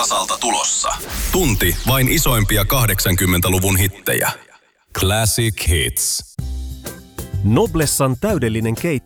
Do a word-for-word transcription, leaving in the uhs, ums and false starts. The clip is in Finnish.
tasalta tulossa. Tunti vain isoimpia kahdeksankymmentäluvun hittejä. Classic Hits. Noblessan täydellinen keitto